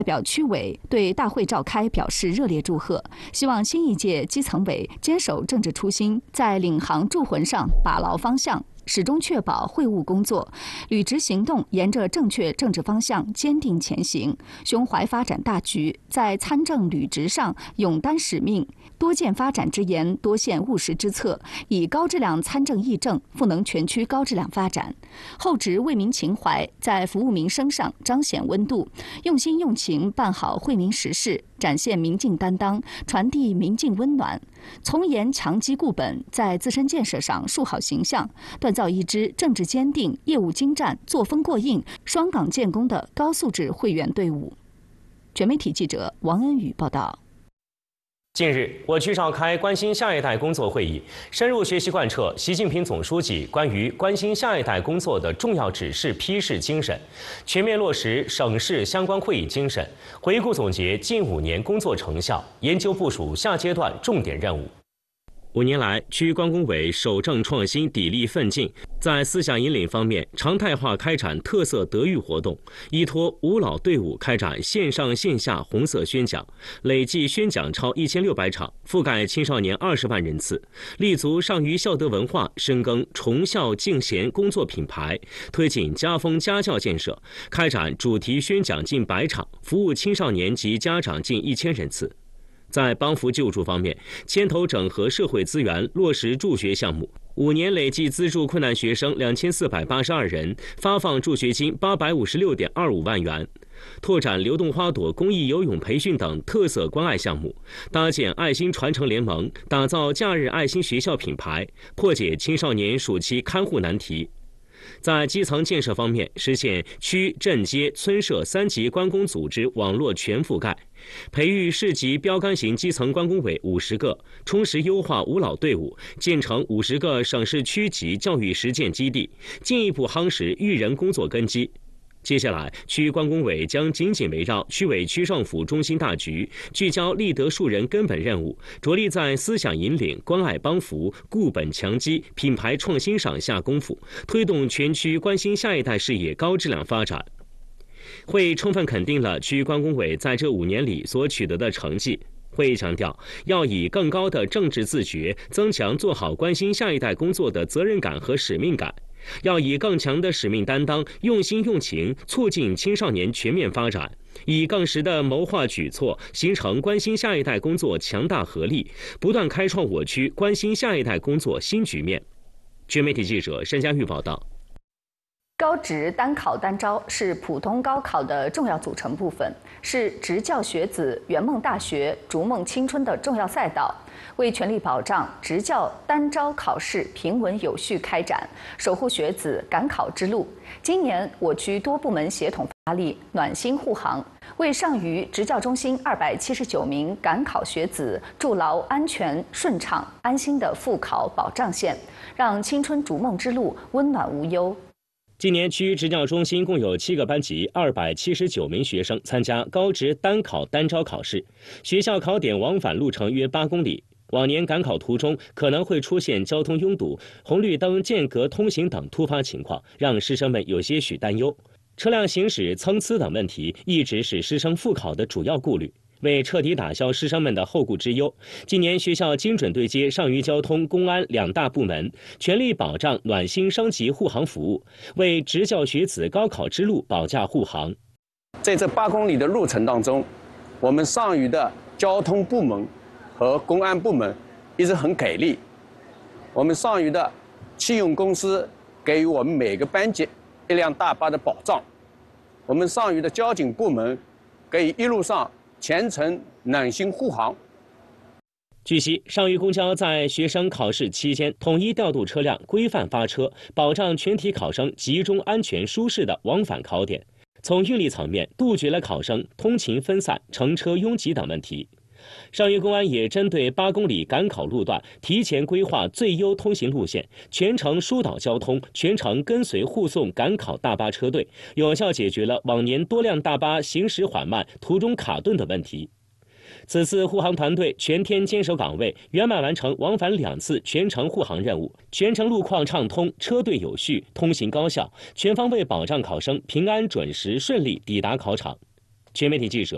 代表区委对大会召开表示热烈祝贺，希望新一届基层委坚守政治初心，在领航铸魂上把牢方向，始终确保会务工作履职行动沿着正确政治方向坚定前行，胸怀发展大局，在参政履职上勇担使命，多见发展之言，多现务实之策，以高质量参政议政，赋能全区高质量发展。厚植为民情怀，在服务民生上彰显温度，用心用情办好惠民实事，展现民进担当，传递民进温暖。从严强基固本，在自身建设上树好形象，锻造一支政治坚定、业务精湛、作风过硬、双岗建功的高素质会员队伍。全媒体记者王恩宇报道。 近日，我区召开关心下一代工作会议，深入学习贯彻习近平总书记关于关心下一代工作的重要指示批示精神，全面落实省市相关会议精神，回顾总结近5年工作成效，研究部署下阶段重点任务。5年来，区关工委守正创新，砥砺奋进，在思想引领方面常态化开展特色德育活动，依托五老队伍开展线上线下红色宣讲，累计宣讲超1600场，覆盖青少年20万人次，立足上虞孝德文化，深耕崇孝敬贤工作品牌，推进家风家教建设，开展主题宣讲近100场，服务青少年及家长近1000人次。在帮扶救助方面，牵头整合社会资源，落实助学项目，5年累计资助困难学生2482人，发放助学金856.25万元，拓展流动花朵公益游泳培训等特色关爱项目，搭建爱心传承联盟，打造假日爱心学校品牌，破解青少年暑期看护难题。在基层建设方面，实现区、镇、街、村社3级关工组织网络全覆盖，培育市级标杆型基层关工委50个，充实优化五老队伍，建成50个省市区级教育实践基地，进一步夯实育人工作根基。接下来，区关工委将紧紧围绕区委区政府中心大局，聚焦立德树人根本任务，着力在思想引领、关爱帮扶、固本强基、品牌创新上下功夫，推动全区关心下一代事业高质量发展。会充分肯定了区关工委在这5年里所取得的成绩。会议强调，要以更高的政治自觉，增强做好关心下一代工作的责任感和使命感。要以更强的使命担当，用心用情，促进青少年全面发展，以更实的谋划举措，形成关心下一代工作强大合力，不断开创我区关心下一代工作新局面。全媒体记者申佳玉报道。 高职单考单招是普通高考的重要组成部分，是职教学子圆梦大学、逐梦青春的重要赛道。为全力保障职教单招考试平稳有序开展，守护学子赶考之路，今年我区多部门协同发力，暖心护航，为上虞职教中心279名赶考学子筑牢安全、顺畅、安心的复考保障线，让青春逐梦之路温暖无忧。 今年区职教中心共有7个班级，279名学生参加高职单考单招考试，学校考点往返路程约8公里。往年赶考途中可能会出现交通拥堵、红绿灯间隔通行等突发情况，让师生们有些许担忧。车辆行驶参差等问题一直是师生复考的主要顾虑。为彻底打消师生们的后顾之忧，今年学校精准对接上虞交通、公安2大部门，全力保障暖心升级护航服务，为职教学子高考之路保驾护航。 在这8公里的路程当中，我们上虞的交通部门和公安部门一直很给力。我们上虞的汽用公司给予我们每个班级1辆大巴的保障，我们上虞的交警部门给予一路上全程暖心护航。 据悉，上虞公交在学生考试期间统一调度车辆，规范发车，保障全体考生集中、安全、舒适的往返考点。从运力层面，杜绝了考生通勤分散、乘车拥挤等问题。上虞公安也针对8公里赶考路段，提前规划最优通行路线，全程疏导交通，全程跟随护送赶考大巴车队，有效解决了往年多辆大巴行驶缓慢、途中卡顿的问题。此次护航团队全天坚守岗位，圆满完成往返2次全程护航任务，全程路况畅通，车队有序，通行高效，全方位保障考生平安、准时、顺利抵达考场。全媒体记者